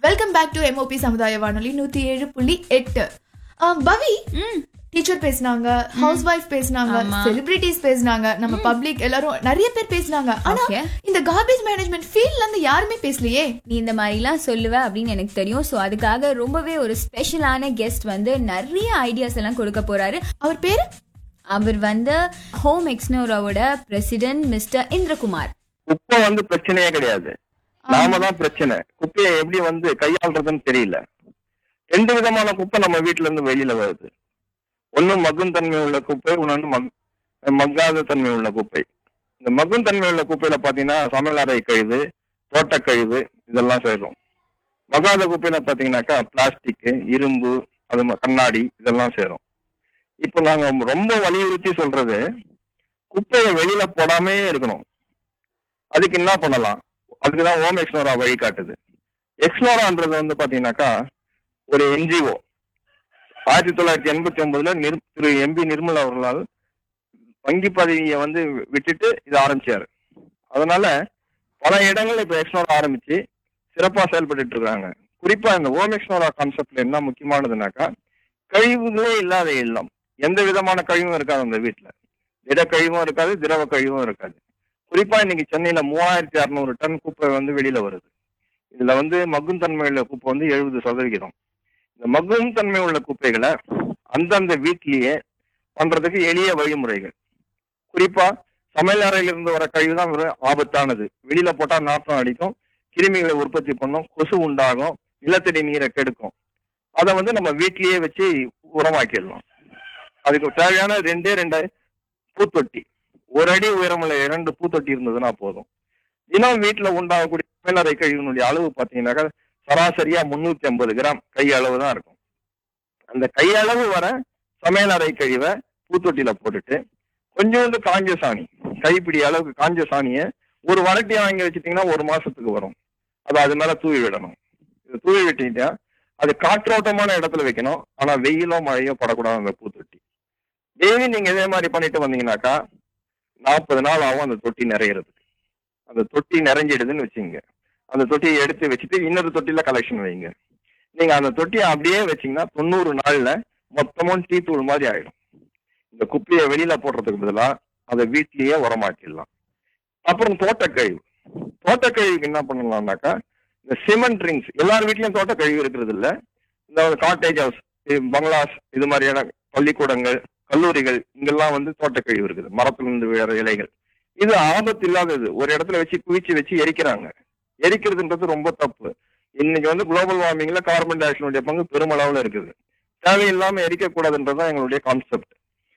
Welcome back to MOP சமுதாய வானொலி 107.8. பவி teacher பேசினாங்க, ஹவுஸ் வைஃப் பேசினாங்க, செலிபிரிட்டிஸ் பேசினாங்க, நம்ம பப்ளிக் எல்லாரும் நிறைய பேர் பேசினாங்க. ஆனா இந்த கார்பேஜ் மேனேஜ்மெண்ட் ஃபீல்ட்ல இருந்து யாருமே பேசலையே. நீ இந்த மாதிரி எல்லாம் சொல்லுவ அப்படின்னு எனக்கு தெரியும். சோ அதுக்காக ரொம்பவே ஒரு ஸ்பெஷலான கெஸ்ட் வந்து நிறைய ஐடியாஸ் எல்லாம் கொடுக்க போறாரு. அவர் பேரு அவர் வந்து ஹோம் எக்ஸ்னோராவோட பிரசிடென்ட் மிஸ்டர் இந்திரகுமார். குப்பை வந்து பிரச்சனையே கிடையாது, நாம தான் பிரச்சனை. குப்பையை எப்படி வந்து கையாளுறதுன்னு தெரியல. 2 விதமான குப்பை நம்ம வீட்டுல இருந்து வெளியில வருது. ஒண்ணு மக்கும் தன்மை உள்ள குப்பை, இன்னொன்னு மக்காத தன்மை உள்ள குப்பை. இந்த மக்கும் தன்மை உள்ள குப்பையில பாத்தீங்கன்னா சமையலறை கழிவு, தோட்ட கழிவு இதெல்லாம் சேரும். மக்காத குப்பையில பாத்தீங்கன்னாக்கா பிளாஸ்டிக், இரும்பு, அது கண்ணாடி இதெல்லாம் சேரும். இப்ப நாங்க ரொம்ப வலியுறுத்தி சொல்றது, குப்பையை வெளியில போடாமே இருக்கணும். அதுக்கு என்ன பண்ணலாம்? அதுக்குதான் ஹோம் எக்ஸ்னோரா வழிகாட்டுது. எக்ஸ்னோரான்றது வந்து பாத்தீங்கன்னாக்கா ஒரு என்ஜிஓ. 1989 திரு எம்பி நிர்மலா அவர்களால் வங்கி பதவியை வந்து விட்டுட்டு இதை ஆரம்பிச்சாரு. அதனால பல இடங்கள்ல இப்ப எக்ஸ்னோரா ஆரம்பிச்சு சிறப்பா செயல்பட்டு இருக்காங்க. குறிப்பா இந்த ஹோம் எக்ஸ்னோரா கான்செப்ட்ல என்ன முக்கியமானதுனாக்கா, கழிவுகளே இல்லாத இல்லம். எந்த விதமான கழிவும் இருக்காது அந்த வீட்டுல. திட கழிவும் இருக்காது, திரவ கழிவும் இருக்காது. குறிப்பா இன்னைக்கு சென்னையில 3600 டன் குப்பை வந்து வெளியில வருது. இதுல வந்து மக்கும் தன்மை உள்ள குப்பை வந்து 70%. இந்த மக்கும் தன்மை உள்ள குப்பைகளை அந்தந்த வீட்டிலேயே பண்றதுக்கு எளிய வழிமுறைகள். குறிப்பா சமையல் அறையிலிருந்து வர கழிவு தான் ஆபத்தானது. வெளியில போட்டா நாற்றம் அடிக்கும், கிருமிகளை உற்பத்தி பண்ணும், கொசு உண்டாகும், நிலத்தடி நீரை கெடுக்கும். அதை வந்து நம்ம வீட்டிலேயே வச்சு உரமாக்கிடலாம். அதுக்கு தேவையான 2 பூத்தொட்டி, 1 அடி உயரமுள்ள 2 பூத்தொட்டி இருந்ததுன்னா போதும். தினம் வீட்டுல உண்டாகக்கூடிய சமையலறை கழிவுனுடைய அளவு பாத்தீங்கன்னாக்கா சராசரியா 350 கிராம் கை அளவு தான் இருக்கும். அந்த கையளவு வர சமையலறை கழிவை பூத்தொட்டியில போட்டுட்டு கொஞ்சோண்டு காஞ்ச சாணி, கைப்பிடி அளவுக்கு காஞ்ச சாணியை ஒரு வரட்டியை வாங்கி வச்சுட்டீங்கன்னா 1 மாசத்துக்கு வரும். அதை அது மேல தூவி விடணும். இது தூவி விட்டீங்கன்னா அது காற்றோட்டமான இடத்துல வைக்கணும். ஆனா வெயிலோ மழையோ படக்கூடாது அந்த பூத்தொட்டி. டெய்லி நீங்க இதே மாதிரி பண்ணிட்டு வந்தீங்கன்னாக்கா 40 நாள் ஆகும் அந்த தொட்டி நிறையிறதுக்கு. அந்த தொட்டி நிறைஞ்சிடுதுன்னு வச்சுங்க, அந்த தொட்டியை எடுத்து வச்சுட்டு இன்னொரு தொட்டில கலெக்ஷன் வைங்க. நீங்க அந்த தொட்டியை அப்படியே வச்சீங்கன்னா 90 நாள்ல மொத்தமும் டீ தூள் மாதிரி ஆயிடும். இந்த குப்பையை வெளியில போடுறதுக்கு பதிலா அதை வீட்லயே உரமாக்கிடலாம். அப்புறம் தோட்டக்கழிவு. தோட்டக்கழிவுக்கு என்ன பண்ணலாம்னாக்கா, இந்த சிமெண்ட் ரிங்ஸ் எல்லார் வீட்லயும் தோட்டக்கழிவு இருக்கிறது இல்ல. இந்த காட்டேஜ் ஹவுஸ், பங்களாஸ், இது மாதிரியான பள்ளிக்கூடங்கள், கல்லூரிகள், இங்கெல்லாம் வந்து தோட்டக்கழிவு இருக்குது. மரத்திலிருந்து வேற இலைகள். இது ஆபத்து இல்லாதது. ஒரு இடத்துல வச்சு குவிச்சு வச்சு எரிக்கிறாங்க. எரிக்கிறதுன்றது ரொம்ப தப்பு. இன்னைக்கு வந்து குளோபல் வார்மிங்ல கார்பன் டை ஆக்சைடுடைய பங்கு பெருமளவுல இருக்குது. தேவையில்லாம எரிக்கக்கூடாதுன்றதுதான் எங்களுடைய கான்செப்ட்.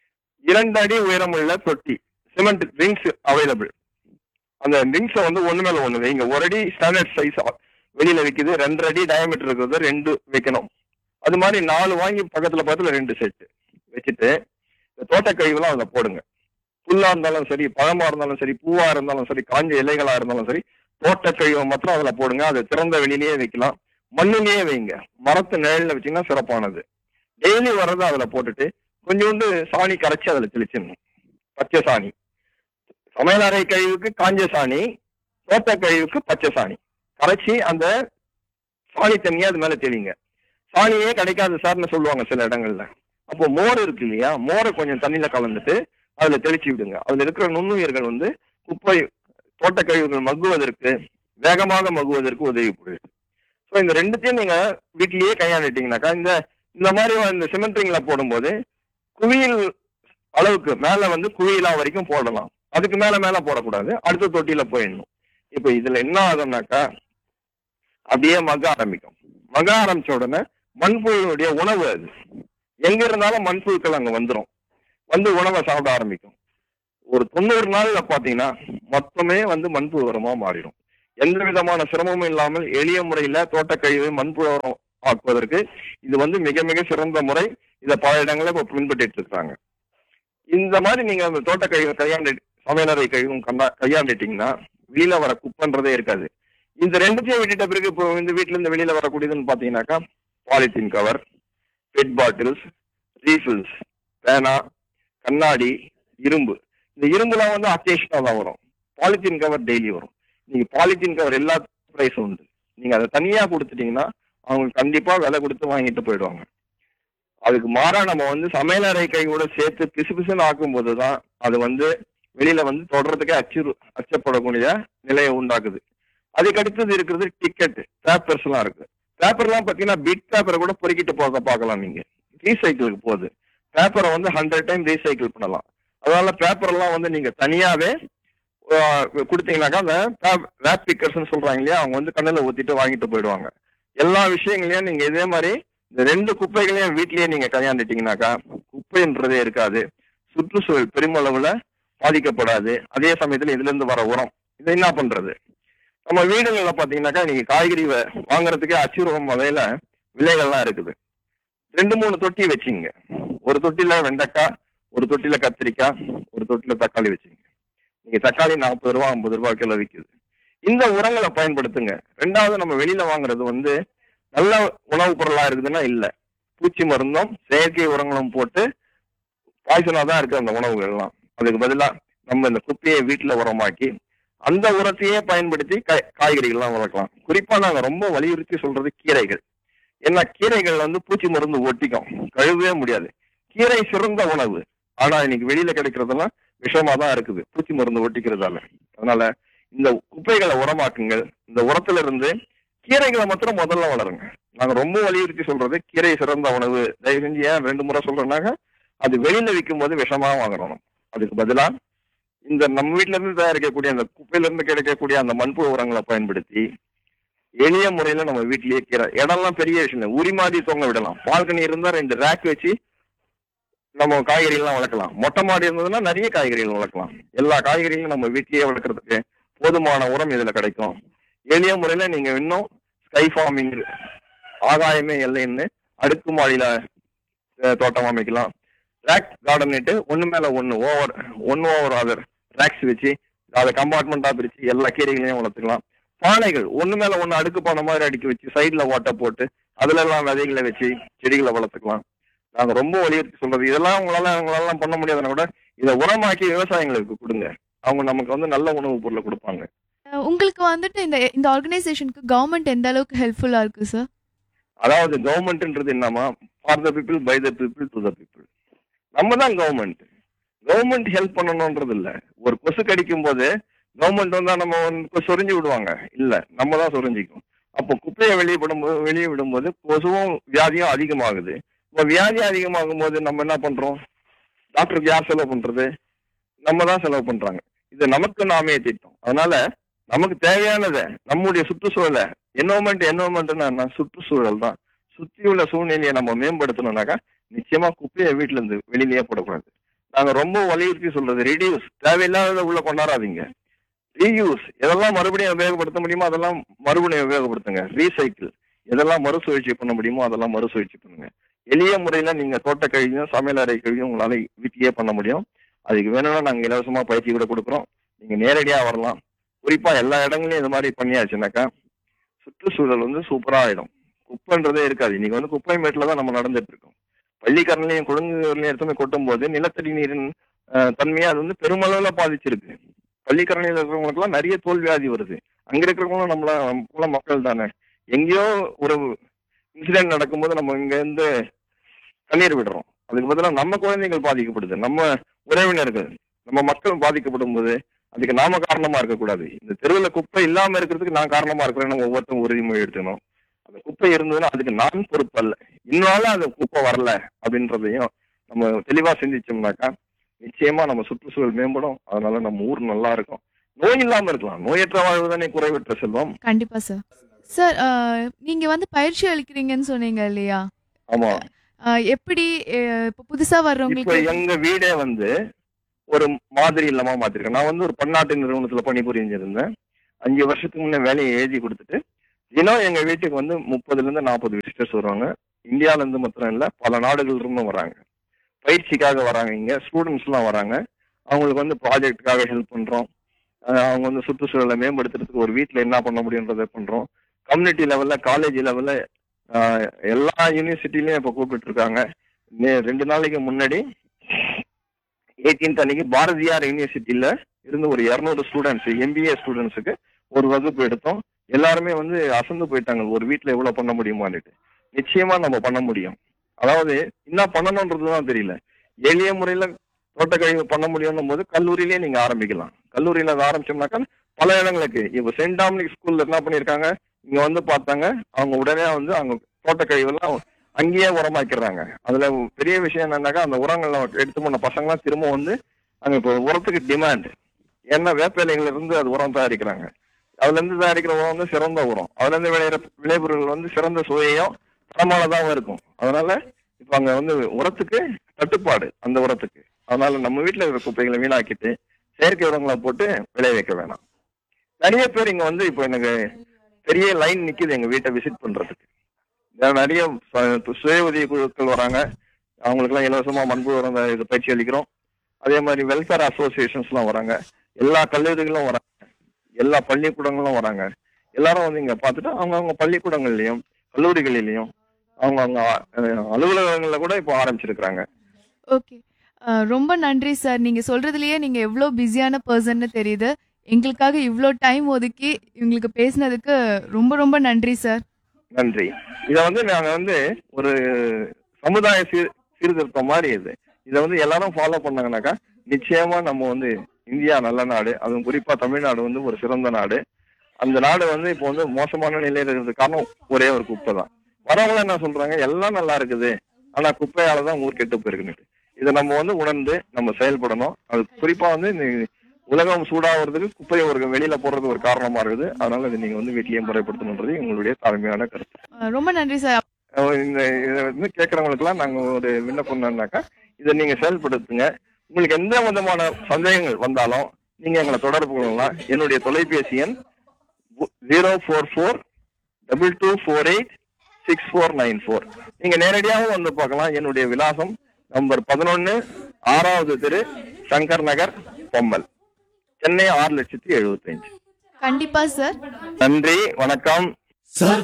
2 அடி உயரமுள்ள தொட்டி, சிமெண்ட் ரிங்ஸ் அவைலபிள். அந்த ரிங்ஸை வந்து ஒண்ணு மேல ஒண்ணு வைங்க. 1 அடி ஸ்டாண்டர்ட் சைஸ் வெளியில வைக்குது, 2 அடி டயமீட்டர் இருக்கிறது 2 வைக்கணும். அது மாதிரி 4 வாங்கி பக்கத்துல 2 செட்டு வச்சுட்டு இந்த தோட்டக்கழிவுலாம் அதுல போடுங்க. புல்லா இருந்தாலும் சரி, பழமா இருந்தாலும் சரி, பூவா இருந்தாலும் சரி, காஞ்ச இலைகளா இருந்தாலும் சரி, தோட்டக்கழிவை மாத்திரம் அதுல போடுங்க. அது திறந்த வெளியிலேயே வைக்கலாம், மண்ணிலேயே வைங்க. மரத்து நிழல்ல வச்சீங்கன்னா சிறப்பானது. டெய்லி வர்றதை அதுல போட்டுட்டு கொஞ்சோண்டு சாணி கரைச்சி அதுல தெளிச்சிடணும். பச்சை சாணி. சமையலறை கழிவுக்கு காஞ்ச சாணி, தோட்டக்கழிவுக்கு பச்சை சாணி கரைச்சி அந்த சாணி தண்ணியை அது மேல தெளிங்க. சாணியே கிடைக்காது சார்னு சொல்லுவாங்க சில இடங்கள்ல. அப்போ மோர் இருக்கு இல்லையா, மோரை கொஞ்சம் தண்ணியில கலந்துட்டு அதுல தெளிச்சு விடுங்க. அதுல இருக்கிற நுண்ணுயிர்கள் வந்து குப்பை தோட்டக்கழிவுகள் மகுவதற்கு, வேகமாக மகுவதற்கு உதவி புரியுது. ஸோ இந்த 2த்தையும் நீங்க வீட்டிலேயே கையாண்டுட்டீங்கன்னாக்கா, இந்த மாதிரி இந்த சிமெண்ட் ரிங்ல போடும்போது குவியல் அளவுக்கு மேல வந்து குவியலா வரைக்கும் போடலாம். அதுக்கு மேல போடக்கூடாது, அடுத்த தொட்டியில போயிடணும். இப்ப இதுல என்ன ஆகும்னாக்கா, அப்படியே மக ஆரம்பிக்கும். மக ஆரம்பிச்ச உடனே மண்புழுடைய உணவு, அது எங்க இருந்தாலும் மண்புழுக்கள் அங்க வந்துடும், வந்து உணவை சாப்பிட ஆரம்பிக்கும். ஒரு 90 நாள்ல பாத்தீங்கன்னா மொத்தமே வந்து மண்புழு உரமா மாறிடும். எந்த விதமான சிரமமும் இல்லாமல் எளிய முறையில தோட்டக்கழிவு மண்புழு உரம் ஆக்குவதற்கு இது வந்து மிக மிக சிறந்த முறை. இதை பல இடங்களில் இப்ப பின்பற்றிட்டு இருக்காங்க. இந்த மாதிரி நீங்க அந்த தோட்டக்கழிவு சமையலறை கழிவும் கையாண்டுட்டீங்கன்னா வெளியில வர குப்பன்றதே இருக்காது. இந்த 2த்தையும் விட்டுட்ட பிறகு இப்போ இந்த வீட்டுல இருந்து வெளியில வரக்கூடியதுன்னு பாத்தீங்கன்னாக்கா, polythene cover, bed bottles, refills, பேனா, கண்ணாடி, இரும்பு. இந்த இரும்புலாம் வந்து அக்கேஷனா தான் வரும். பாலித்தீன் கவர் டெய்லி வரும். நீங்க பாலித்தீன் கவர் எல்லா பிரைஸும் உண்டு. நீங்க அதை தனியா கொடுத்துட்டீங்கன்னா அவங்க கண்டிப்பா விலை கொடுத்து வாங்கிட்டு போயிடுவாங்க. அதுக்கு மாறா நம்ம வந்து சமையலறை கையோட சேர்த்து பிசு பிசுன்னு ஆக்கும் போதுதான் அது வந்து வெளியில வந்து தொடர்றதுக்கே அச்சப்படக்கூடிய நிலையை உண்டாக்குது. அதுக்கு அடுத்தது இருக்கிறது டிக்கெட் பேப்பர்ஸ் எல்லாம் இருக்கு. பேப்பர்லாம் பாத்தீங்கன்னா பிட் பேப்பரை கூட பொறுக்கிட்டு போக பார்க்கலாம். நீங்க ரீசைக்கிளுக்கு போகுது. பேப்பரை வந்து 100 டைம் ரீசைக்கிள் பண்ணலாம். அதனால பேப்பர் எல்லாம் வந்து நீங்க தனியாவே கொடுத்தீங்கன்னாக்கா அந்த ரேப் பிக்கர்ஸ் சொல்றாங்க இல்லையா, அவங்க வந்து கண்ணில் ஊத்திட்டு வாங்கிட்டு போயிடுவாங்க. எல்லா விஷயங்களையும் நீங்க இதே மாதிரி இந்த 2 குப்பைகளையும் வீட்லயே நீங்க கையாண்டுட்டீங்கன்னாக்கா குப்பைன்றதே இருக்காது. சுற்றுச்சூழல் பெருமளவுல பாதிக்கப்படாது. அதே சமயத்துல இதுல இருந்து வர உரம் இதை என்ன பண்றது? நம்ம வீடுகள்ல பாத்தீங்கன்னாக்கா நீங்க காய்கறி வாங்குறதுக்கே அச்சுறும் வகையில விலைகள்லாம் இருக்குது. 2-3 தொட்டி வச்சுங்க. ஒரு தொட்டில வெண்டைக்காய், ஒரு தொட்டில கத்திரிக்காய், ஒரு தொட்டில தக்காளி வச்சுங்க. நீங்க தக்காளி 40 ரூபா 50 ரூபா கிலோ விற்குது. இந்த உரங்களை பயன்படுத்துங்க. 2வது, நம்ம வெளியில வாங்குறது வந்து நல்ல உணவுப் பொருளா இருக்குதுன்னா இல்ல, பூச்சி மருந்தும் செயற்கை உரங்களும் போட்டு பாய்சனா தான் இருக்கு அந்த உணவுகள் எல்லாம். அதுக்கு பதிலா நம்ம இந்த குப்பையை வீட்டுல உரமாக்கி அந்த உரத்தையே பயன்படுத்தி காய்கறிகள்லாம் வளர்க்கலாம். குறிப்பா நாங்க ரொம்ப வலியுறுத்தி சொல்றது கீரைகள். ஏன்னா கீரைகள் வந்து பூச்சி மருந்து ஒட்டிக்கும், கழுவவே முடியாது. கீரை சிறந்த உணவு. ஆனா இன்னைக்கு வெளியில கிடைக்கிறதெல்லாம் விஷமா தான் இருக்குது, பூச்சி மருந்து ஒட்டிக்கிறதால. அதனால இந்த குப்பைகளை உரமாக்குங்கள். இந்த உரத்துல இருந்து கீரைகளை மாத்திரம் முதல்ல வளருங்க. நாங்க ரொம்ப வலியுறுத்தி சொல்றது கீரை சிறந்த உணவு. தயவு செஞ்சு ஏன் 2 முறை சொல்றேன்னாக்க அது வெளியில விற்கும் போது விஷமா வாங்குறோம். அதுக்கு பதிலா இந்த நம்ம வீட்டுல இருந்து தயாரிக்கக்கூடிய அந்த குப்பையில இருந்து கிடைக்கக்கூடிய அந்த மண்புழு உரங்களை பயன்படுத்தி எளிய முறையில நம்ம வீட்டிலேயே கீரை, இடம்லாம் பெரிய விஷயம் இல்லை, உரி மாதிரி தொங்க விடலாம். பால்கனி இருந்தா 2 ரேக் வச்சு நம்ம காய்கறிகள்லாம் வளர்க்கலாம். மொட்டை மாடி இருந்ததுன்னா நிறைய காய்கறிகள் வளர்க்கலாம். எல்லா காய்கறிகளும் நம்ம வீட்லயே வளர்க்கறதுக்கு போதுமான உரம் இதுல கிடைக்கும். எளிய முறையில நீங்க இன்னும் ஸ்கை ஃபார்மிங், ஆகாயமே எல்லைன்னு அடுக்கு மாடியில தோட்டம் அமைக்கலாம். ரேக் கார்டன் இட்டு ஒன்னு மேல ஒன்னு ஓவர் அதர் ரேக்ஸ் வச்சு அதை கம்பார்ட்மெண்டா பிரிச்சு எல்லா கீரைகளையும் வளர்த்துக்கலாம். பானைகள் ஒன்னு மேல ஒன்னு அடுக்கு பானை மாதிரி அடுக்கி வச்சு சைட்ல ஓட்டை போட்டு அதுல எல்லாம் விதைகளை வச்சு செடிகளை வளர்த்துக்கலாம். நாங்க ரொம்ப வலியுறுத்தி சொல்றது இதெல்லாம் உங்களால பண்ண முடியாதுன்னா கூட இதை உரமாக்கி விவசாயிகளுக்கு கொடுங்க. அவங்க நமக்கு வந்து நல்ல உணவுப் பொருளை கொடுப்பாங்க. உங்களுக்கு வந்துட்டு இந்த ஆர்கனைசேஷனுக்கு கவர்மெண்ட் எந்த அளவுக்கு ஹெல்ப்ஃபுல்லா இருக்கு சார்? அதாவது கவர்மெண்ட்ன்றது என்னமா, for the people, by the people, to the people. நம்ம தான் கவர்மெண்ட் ஹெல்ப் பண்ணணும்ன்றது இல்ல. ஒரு கொசு கடிக்கும் போது கவர்மெண்ட் வந்தா நம்ம சொரிஞ்சு விடுவாங்க, இல்ல நம்ம தான் சொரிஞ்சிக்கும். அப்போ குப்பையை வெளியே விடும்போது கொசுவும் வியாதியும் அதிகமாகுது. இப்போ வியாதி அதிகமாகும் போது நம்ம என்ன பண்றோம்? டாக்டருக்கு யார் செலவு பண்றது? நம்ம தான் செலவு பண்றாங்க. இது நமக்கு நாமே திட்டம். அதனால நமக்கு தேவையானதை நம்முடைய சுற்றுச்சூழலை, என்வரன்மெண்ட்னா சுற்றுச்சூழல் தான். சுற்றியுள்ள சூழ்நிலையை நம்ம மேம்படுத்தணும்னாக்கா நிச்சயமா குப்பையை வீட்டுல இருந்து வெளியிலேயே போடக்கூடாது. நாங்க ரொம்ப வலியுறுத்தி சொல்றது ரெடியூஸ், தேவையில்லாத உள்ள கொண்டாடாதீங்க. ரீயூஸ், எதெல்லாம் மறுபடியும் உபயோகப்படுத்த முடியுமோ அதெல்லாம் மறுபடியும் உபயோகப்படுத்துங்க. ரீசைக்கிள், எதெல்லாம் மறுசுழற்சி பண்ண முடியுமோ அதெல்லாம் மறுசுழற்சி பண்ணுங்க. எளிய முறையில நீங்க தோட்ட கழிவும் சமையல் அறை கழிவும் உங்களால வீட்டிலேயே பண்ண முடியும். அதுக்கு வேணும்னா நாங்க இலவசமா பயிற்சி கூட கொடுக்குறோம். நீங்க நேரடியா வரலாம். குறிப்பா எல்லா இடங்களையும் இது மாதிரி பண்ணியாச்சுனாக்கா சுற்றுச்சூழல் வந்து சூப்பரா ஆயிடும். குப்பைன்றதே இருக்காது. இன்னைக்கு வந்து குப்பை மேட்டுல தான் நம்ம நடந்துட்டு இருக்கோம். பள்ளிக்கரணையும் குழந்தைகளையும் எடுத்துமே கொட்டும் போது நிலத்தடி நீரின் தன்மையை அது வந்து பெருமளவுல பாதிச்சிருக்கு. பள்ளிக்கரணையில் இருக்கிறவங்களுக்கு எல்லாம் நிறைய தோல் வியாதி வருது. அங்க இருக்கிறவங்களும் நம்மள மக்கள் தானே. எங்கேயோ ஒரு இன்சிடென்ட் நடக்கும்போது நம்ம இங்க இருந்து கண்ணீர் விடுறோம். அதுக்கு பதிலாக நம்ம குழந்தைகள் பாதிக்கப்படுது, நம்ம உறவினர்கள், நம்ம மக்கள் பாதிக்கப்படும் போது அதுக்கு நாம காரணமா இருக்கக்கூடாது. இந்த தெருவில் குப்பை இல்லாம இருக்கிறதுக்கு நான் காரணமா இருக்கிறேன்னு ஒவ்வொருத்தரும் உறுதிமொழி எடுத்துக்கணும். அந்த குப்பை இருந்ததுன்னா அதுக்கு நான் பொறுப்பு அல்ல, இன்னும் அந்த குப்பை வரல அப்படின்றதையும் நம்ம தெளிவா சிந்திச்சோம்னாக்கா நிச்சயமா நம்ம சுற்றுச்சூழல் மேம்படும். அதனால நம்ம ஊர் நல்லா இருக்கும், நோய் இல்லாம இருக்கலாம். நோயற்ற வாழ்வு தானே குறைவற்ற செல்வம். கண்டிப்பா சார். சார், நீங்க வந்து பயிற்சி அளிக்கிறீங்கன்னு சொன்னீங்க இல்லையா? ஆமா. எப்படி இப்ப புதுசா வர்றவங்களுக்கு எங்க வீடே வந்து ஒரு மாதிரி இல்லமா மாத்திருக்கேன். நான் வந்து ஒரு பன்னாட்டு நிறுவனத்துல பணிபுரிஞ்சிருந்தேன். 5 வருஷத்துக்கு முன்னே வேலையை எழுதி கொடுத்துட்டு தினம் எங்க வீட்டுக்கு வந்து 30-40 விசிட்டர்ஸ் வருவாங்க. இந்தியால இருந்து மாத்திரம் இல்ல, பல நாடுகள் இருந்தும் வராங்க. பயிற்சிக்காக வராங்க. இங்க ஸ்டூடெண்ட்ஸ் எல்லாம் வராங்க. அவங்களுக்கு வந்து ப்ராஜெக்டுக்காக ஹெல்ப் பண்றோம். அவங்க வந்து சுற்றுச்சூழலை மேம்படுத்துறதுக்கு ஒரு வீட்டுல என்ன பண்ண முடியுன்றதை பண்றோம். கம்யூனிட்டி லெவல்ல, காலேஜ் லெவல்ல, எல்லா யூனிவர்சிட்டிலையும் இப்ப கூப்பிட்டு இருக்காங்க. 2 நாளைக்கு முன்னாடி 18th அன்னைக்கு பாரதியார் யூனிவர்சிட்டியில இருந்து ஒரு 200 ஸ்டூடெண்ட்ஸ், MBA ஸ்டூடெண்ட்ஸுக்கு ஒரு வகுப்பு எடுத்தோம். எல்லாருமே வந்து அசந்து போயிட்டாங்க, ஒரு வீட்டுல எவ்வளவு பண்ண முடியுமான்னுட்டு. நிச்சயமா நம்ம பண்ண முடியும். அதாவது என்ன பண்ணணும்ன்றதுதான் தெரியல. எளிய முறையில தோட்டக்கழிவு பண்ண முடியும் போது கல்லூரியிலேயே நீங்க ஆரம்பிக்கலாம். கல்லூரியில அதை ஆரம்பிச்சோம்னாக்கா பல இடங்களுக்கு இப்ப செயின்ட் டாமினிக் ஸ்கூல்ல என்ன பண்ணிருக்காங்க, இங்க வந்து பார்த்தாங்க, அவங்க உடனே வந்து அவங்க தோட்டக்கழிவு எல்லாம் அங்கேயே உரமாக்கிறாங்க. அதுல பெரிய விஷயம் என்னன்னாக்கா, அந்த உரங்களை எடுத்து போன பசங்க எல்லாம் திரும்ப வந்து அங்க இப்போ உரத்துக்கு டிமாண்ட். ஏன்னா வேப்ப இருந்து அது உரம் தயாரிக்கிறாங்க. அதுல இருந்து தயாரிக்கிற உரம் வந்து சிறந்த உரம். அதுல இருந்து விளையிற விளைபொருள் வந்து சிறந்த சுவையும் தரமானதாகவும் இருக்கும். அதனால இப்ப அங்க வந்து உரத்துக்கு தட்டுப்பாடு, அந்த உரத்துக்கு. அதனால நம்ம வீட்டுல இருக்கிற குப்பைகளை வீணாக்கிட்டு செயற்கை உரங்களை போட்டு விளைய வைக்க வேணாம். நிறைய பேர் இங்க வந்து இப்போ எனக்கு பெரிய லைன் நிக்குது எங்க வீட்டை விசிட் பண்றதுக்கு. நிறைய சுய உதவி குழுக்கள் வராங்க. அவங்களுக்கு எல்லாம் இலவசமா மண்புழு உரம் பயிற்சி அளிக்கிறோம். அதே மாதிரி வெல்ஃபேர் அசோசியேஷன்ஸ் எல்லாம் வராங்க. எல்லா கல்லூரிகளும் வராங்க, எல்லா பள்ளிக்கூடங்களும் வராங்க. எல்லாரும் வந்து இங்க பார்த்துட்டு அவங்க பள்ளிக்கூடங்கள்லயும் கல்லூரிகளிலையும் அவங்க அலுவலகங்கள்ல கூட இப்போ ஆரம்பிச்சிருக்கிறாங்க. ஓகே, ரொம்ப நன்றி சார். நீங்க சொல்றதுலயே நீங்க எவ்வளவு பிஸியான பர்சன்னு தெரியுது. எங்களுக்காக இவ்ளோ டைம் ஒதுக்கி இவங்களுக்கு பேசினதுக்கு ரொம்ப ரொம்ப நன்றி சார். நன்றி. இத வந்து நாங்க வந்து ஒரு சமுதாய சீர்திருத்தம் மாதிரி இது. இதை வந்து எல்லாரும் ஃபாலோ பண்ணாங்கன்னாக்கா நிச்சயமா நம்ம வந்து இந்தியா நல்ல நாடு, அதுவும் குறிப்பா தமிழ்நாடு வந்து ஒரு சிறந்த நாடு. அந்த நாடு வந்து இப்போ வந்து மோசமான நிலையில இருக்கிறதுக்கு காரணம் ஒரே ஒரு குப்பை தான். வரவங்க என்ன சொல்றாங்க, எல்லாம் நல்லா இருக்குது, ஆனா குப்பையாலதான் ஊர் கெட்டு போயிருக்குன்னு. இதை நம்ம வந்து உணர்ந்து நம்ம செயல்படணும். அது குறிப்பா வந்து இந்த உலகம் சூடாகிறதுக்கு குப்பையை ஒரு வெளியில போடுறது ஒரு காரணமா இருக்குது. அதனால இது நீங்க வந்து வீட்டிலேயே முறைப்படுத்தணுன்றது எங்களுடைய தாழ்மையான கருத்து. ரொம்ப நன்றி சார். இந்த இதை வந்து கேட்கறவங்களுக்கு எல்லாம் நாங்க ஒரு விண்ணப்பம் என்னன்னாக்கா, இதை நீங்க செயல்படுத்துங்க. உங்களுக்கு எந்த விதமான சந்தேகங்கள் வந்தாலும் நீங்க எங்களை தொடர்பு கொள்ளலாம். என்னுடைய தொலைபேசி எண் 044-2248-6494. நீங்க நேரடியாகவும் வந்து பார்க்கலாம். என்னுடைய விலாசம் நம்பர் 11, 6வது தெரு, சங்கர் நகர், பொம்மல், சென்னை 6,75,000. கண்டிப்பா சார். நன்றி, வணக்கம்.